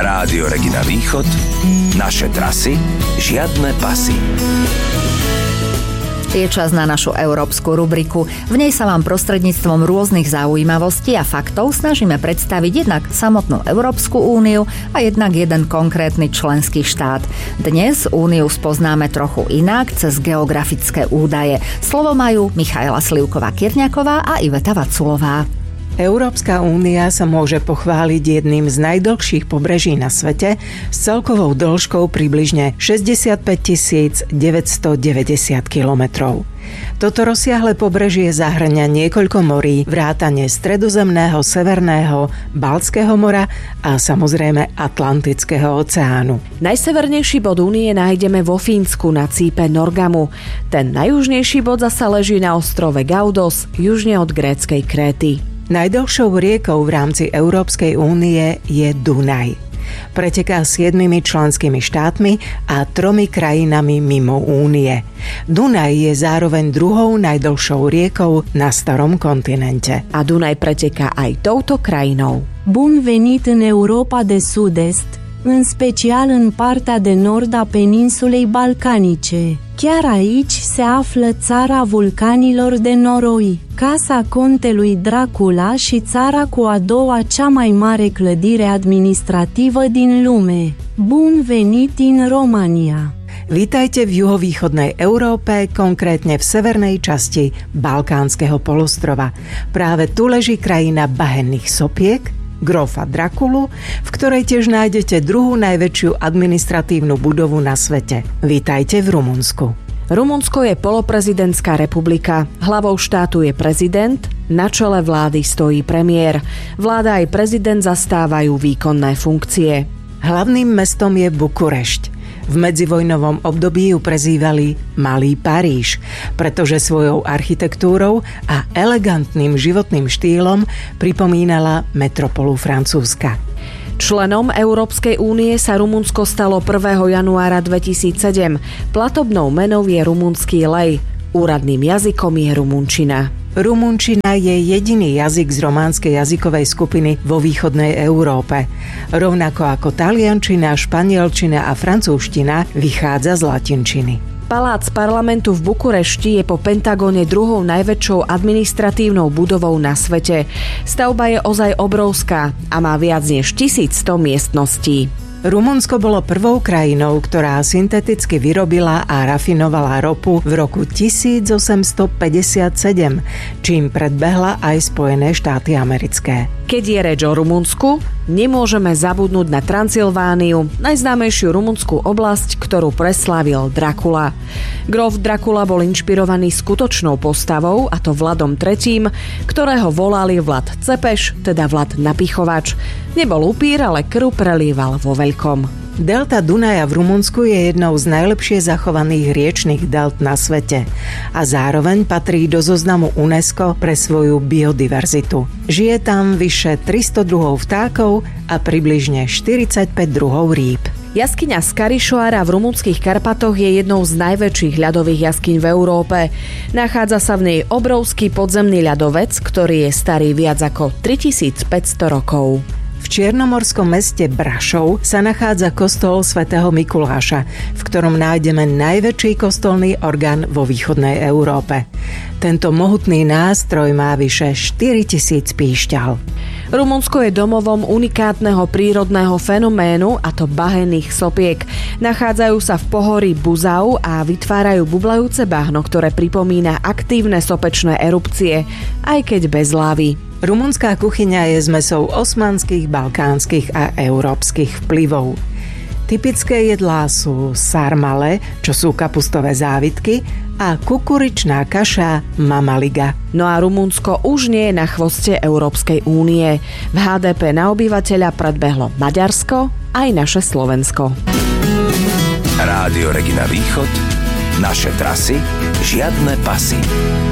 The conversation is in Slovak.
Rádio Regina Východ, naše trasy, žiadne pasy. Je čas na našu európsku rubriku. V nej sa vám prostredníctvom rôznych zaujímavostí a faktov snažíme predstaviť jednak samotnú Európsku úniu a jednak jeden konkrétny členský štát. Dnes úniu spoznáme trochu inak cez geografické údaje. Slovo majú Michaela Slivková-Kierňaková a Iveta Vaculová. Európska únia sa môže pochváliť jedným z najdlhších pobreží na svete s celkovou dĺžkou približne 65 990 kilometrov. Toto rozsiahle pobrežie zahŕňa niekoľko morí, vrátane Stredozemného, Severného, Baltského mora a samozrejme Atlantického oceánu. Najsevernejší bod únie nájdeme vo Fínsku na cípe Norgamu. Ten najjužnejší bod zasa leží na ostrove Gaudos, južne od gréckej Kréty. Najdlhšou riekou v rámci Európskej únie je Dunaj. Preteká 7 členskými štátmi a 3 krajinami mimo únie. Dunaj je zároveň druhou najdlhšou riekou na starom kontinente. A Dunaj preteká aj touto krajinou. Bun venit în Europa de Sud-Est, în special în partea de nord a peninsulei balcanice. Chiar aici se află țara vulcanilor de noroi, casa contelui Dracula și țara cu a doua cea mai mare clădire administrativă din lume. Bun venit in Romania! Vítajte v juhovýchodnej Európe, konkrétne v severnej časti Balkánskeho polostrova. Práve tu leží krajina bahenných sopiek, Grofa Drakulu, v ktorej tiež nájdete druhú najväčšiu administratívnu budovu na svete. Vítajte v Rumunsku. Rumunsko je poloprezidentská republika. Hlavou štátu je prezident, na čele vlády stojí premiér. Vláda aj prezident zastávajú výkonné funkcie. Hlavným mestom je Bukurešť. V medzivojnovom období ju prezývali Malý Paríž, pretože svojou architektúrou a elegantným životným štýlom pripomínala metropolu Francúzska. Členom Európskej únie sa Rumunsko stalo 1. januára 2007. Platobnou menou je rumunský lej. Úradným jazykom je rumunčina. Rumunčina je jediný jazyk z románskej jazykovej skupiny vo východnej Európe. Rovnako ako taliančina, španielčina a francúzština vychádza z latinčiny. Palác parlamentu v Bukurešti je po Pentagóne druhou najväčšou administratívnou budovou na svete. Stavba je ozaj obrovská a má viac než 1100 miestností. Rumunsko bolo prvou krajinou, ktorá synteticky vyrobila a rafinovala ropu v roku 1857, čím predbehla aj Spojené štáty americké. Keď je reč o Rumunsku, nemôžeme zabudnúť na Transylvániu, najznámejšiu rumunskú oblasť, ktorú preslávil Dracula. Grof Dracula bol inšpirovaný skutočnou postavou, a to Vladom III, ktorého volali Vlad Cepeš, teda Vlad Napichovač. Nebol upír, ale krv prelieval vo veľkom. Delta Dunaja v Rumunsku je jednou z najlepšie zachovaných riečnych delt na svete a zároveň patrí do zoznamu UNESCO pre svoju biodiverzitu. Žije tam vyše 300 druhov vtákov a približne 45 druhov rýb. Jaskyňa Skarišoara v rumunských Karpatoch je jednou z najväčších ľadových jaskyň v Európe. Nachádza sa v nej obrovský podzemný ľadovec, ktorý je starý viac ako 3500 rokov. V čiernomorskom meste Brašov sa nachádza kostol svätého Mikuláša, v ktorom nájdeme najväčší kostolný orgán vo východnej Európe. Tento mohutný nástroj má vyše 4000 píšťal. Rumunsko je domovom unikátneho prírodného fenoménu, a to bahenných sopiek. Nachádzajú sa v pohorí Buzau a vytvárajú bublajúce bahno, ktoré pripomína aktívne sopečné erupcie, aj keď bez lávy. Rumunská kuchyňa je zmesou osmanských, balkánskych a európskych vplyvov. Typické jedlá sú sarmale, čo sú kapustové závitky, a kukuričná kaša mamaliga. No a Rumunsko už nie je na chvoste Európskej únie. V HDP na obyvateľa predbehlo Maďarsko aj naše Slovensko. Rádio Regina Východ, naše trasy, žiadne pasy.